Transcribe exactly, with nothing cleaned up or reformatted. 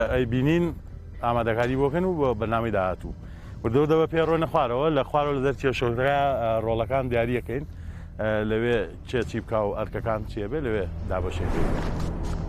ئەی بینین ئامادەکاری بۆکەن و بە بەرنامەی داهاتوو وردەوە دەبە پێ ڕۆنە خوارەوە لە خوارەوە لە دەرچێ شۆکرا ڕۆڵەکان دیاریەکەین لەوێ چێ چی بکا و ئەرکەکان چیە بێ لەوێ دابەشێت.